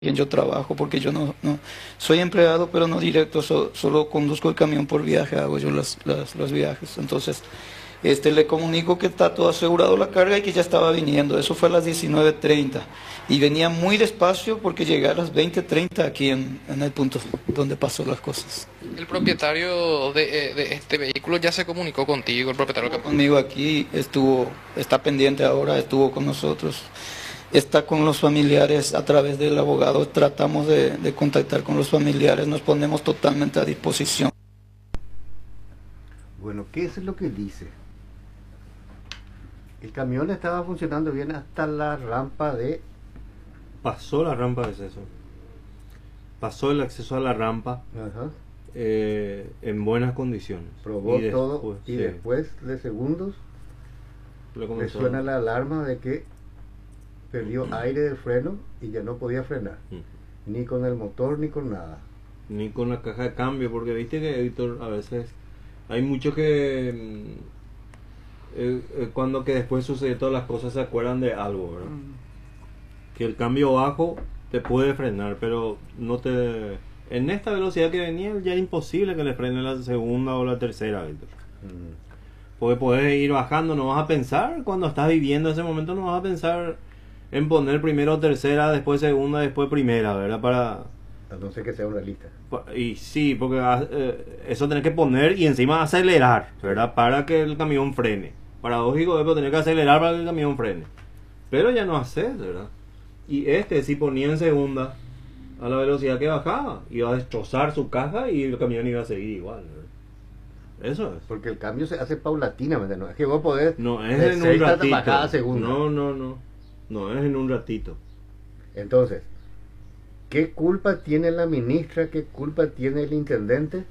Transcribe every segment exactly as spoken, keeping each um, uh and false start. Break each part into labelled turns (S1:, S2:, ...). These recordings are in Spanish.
S1: quien yo trabajo, porque yo no, no soy empleado, pero no directo, so- solo conduzco el camión por viaje, hago yo las, las- los viajes. Entonces, este, le comunico que está todo asegurado la carga y que ya estaba viniendo. Eso fue a las diecinueve treinta. Y venía muy despacio porque llegué a las veinte treinta aquí en, en el punto donde pasó las cosas.
S2: El propietario de, eh, de este vehículo ya se comunicó contigo, el propietario del camión.
S1: Conmigo aquí estuvo, está pendiente ahora, estuvo con nosotros. Está con los familiares a través del abogado, tratamos de, de contactar con los familiares, nos ponemos totalmente a disposición.
S3: Bueno, ¿qué es lo que dice? El camión estaba funcionando bien hasta la rampa de...
S4: Pasó la rampa de acceso. Pasó el acceso a la rampa
S3: Ajá,
S4: eh, en buenas condiciones.
S3: probó
S4: Y
S3: todo
S4: después,
S3: y
S4: sí,
S3: después de segundos
S4: le
S3: le
S4: comenzó a-
S3: suena la alarma de que perdió aire del freno y ya no podía frenar,
S4: Mm.
S3: ni con el motor ni con nada.
S4: Ni con la caja de cambio, porque viste que, Víctor, a veces hay muchos que mm, eh, eh, cuando que después sucede todas las cosas se acuerdan de algo, ¿verdad? Que el cambio bajo te puede frenar, pero no te... En esta velocidad que venía ya era imposible que le frene la segunda o la tercera, Víctor.
S3: Mm.
S4: Porque puedes ir bajando, no vas a pensar, cuando estás viviendo ese momento no vas a pensar en poner primero tercera, después segunda, después primera, ¿verdad? Para...
S3: A no ser que sea una lista.
S4: pa- Y sí, porque ah, eh, eso tenés que poner y encima acelerar, ¿verdad? Para que el camión frene. Paradójico es, pero tenés que acelerar para que el camión frene. Pero ya no haces, ¿verdad? Y este si ponía en segunda a la velocidad que bajaba, iba a destrozar su caja y el camión iba a seguir igual, ¿verdad? Eso es.
S3: Porque el cambio se hace paulatinamente, no es que vos podés
S4: No es
S3: de
S4: en un
S3: sexta
S4: ratito.
S3: bajar a segunda.
S4: No, no, no. No es en un ratito.
S3: Entonces, ¿qué culpa tiene la ministra? ¿Qué culpa tiene el intendente?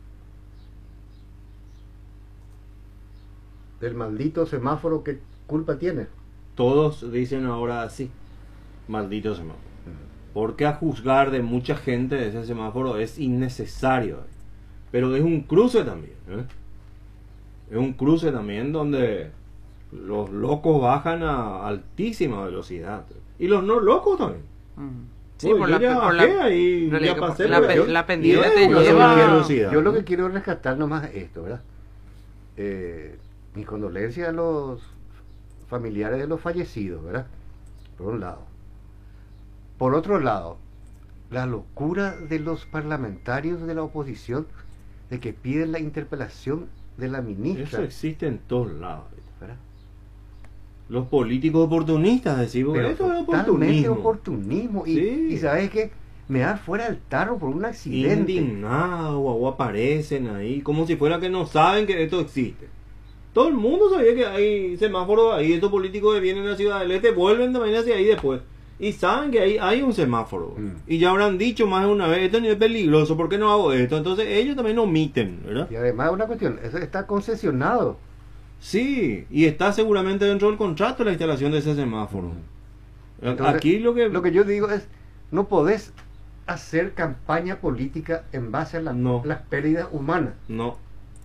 S3: Del maldito semáforo, ¿qué culpa tiene?
S4: Todos dicen ahora así. Maldito semáforo. Porque a juzgar de mucha gente ese semáforo es innecesario. Pero es un cruce también. ¿eh? Es un cruce también donde los locos bajan a altísima velocidad. Y los no locos también.
S5: Sí,
S4: Uy,
S5: por
S4: yo
S5: la,
S4: ya
S5: por
S4: bajé
S5: la,
S4: ahí,
S5: realidad
S4: ya
S5: que
S4: pasé,
S5: la,
S4: pero
S5: pe-
S4: yo-
S5: la pendiente
S4: y
S5: te
S4: es una
S5: lleva...
S4: velocidad.
S3: Yo lo que quiero rescatar nomás es esto, ¿verdad? Eh, mis condolencias a los familiares de los fallecidos, ¿verdad? Por un lado. Por otro lado, la locura de los parlamentarios de la oposición de que piden la interpelación de la ministra.
S4: Eso existe en todos lados.
S3: ¿verdad?
S4: Los políticos oportunistas decimos,
S3: Pero
S4: esto es
S3: totalmente
S4: oportunismo.
S3: oportunismo. Y,
S4: Sí.
S3: y sabes que me da fuera del tarro por un accidente.
S4: Indignados o aparecen ahí como si fuera que no saben que esto existe. Todo el mundo sabía que hay semáforos ahí, estos políticos que vienen a la ciudad del este vuelven también hacia ahí después. Y saben que ahí hay un semáforo.
S3: Mm.
S4: Y ya habrán dicho más de una vez, esto no es peligroso, ¿por qué no hago esto? Entonces ellos también omiten, ¿verdad?
S3: Y además una cuestión, eso está concesionado.
S4: Sí, y está seguramente dentro del contrato la instalación de ese semáforo.
S3: Entonces,
S4: Aquí lo que...
S3: Lo que yo digo es, no podés hacer campaña política en base a la-
S4: No.
S3: las pérdidas humanas.
S4: No,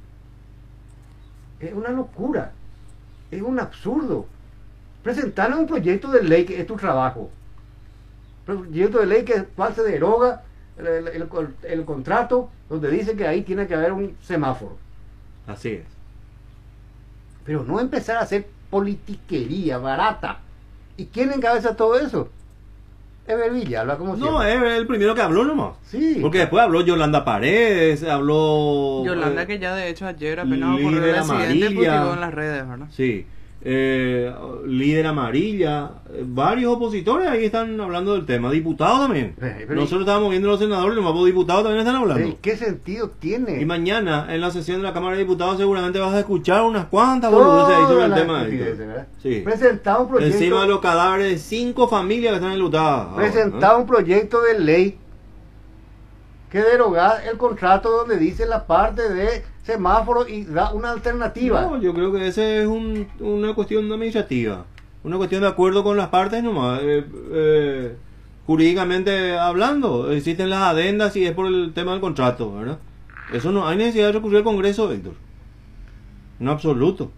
S3: Es una locura. Es un absurdo. Presentar un proyecto de ley que es tu trabajo. Proyecto de ley que cual se deroga el, el- el- el contrato donde dice que ahí tiene que haber un semáforo.
S4: así es.
S3: Pero no empezar a hacer politiquería barata. ¿Y quién encabeza todo eso? Eber Villalba, como
S4: No,
S3: siempre.
S4: es el primero que habló nomás.
S3: Sí.
S4: Porque después habló Yolanda Paredes, habló...
S5: Yolanda,
S4: eh,
S5: que ya de hecho ayer apenas ocurrió el
S4: Líder
S5: accidente,
S4: amarilla.
S5: publicó en las redes, ¿verdad?
S4: Sí, eh, líder amarilla, eh, varios opositores ahí están hablando del tema, diputados también.
S3: Eh, pero
S4: Nosotros estábamos viendo los senadores, los más diputados también están hablando.
S3: ¿En qué sentido tiene?
S4: Y mañana en la sesión de la Cámara de Diputados seguramente vas a escuchar unas cuantas
S3: Toda
S4: boludeces ahí sobre el
S3: la
S4: tema.
S3: estupidez,
S4: de
S3: ¿verdad?
S4: Sí.
S3: Presentaba un proyecto,
S4: Encima de los cadáveres de cinco familias que están enlutadas. ahora,
S3: presentaba un proyecto de ley que deroga el contrato donde dice la parte de semáforo y da una alternativa.
S4: No, yo creo que ese es un- una cuestión administrativa, una cuestión de acuerdo con las partes nomás. Eh, eh, jurídicamente hablando, existen las adendas y es por el tema del contrato, ¿verdad? Eso no hay necesidad de recurrir al Congreso, Héctor. En absoluto.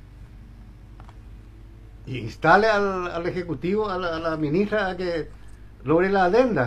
S3: Y instale al, al Ejecutivo, a la, a la ministra, a que Sobre la adenda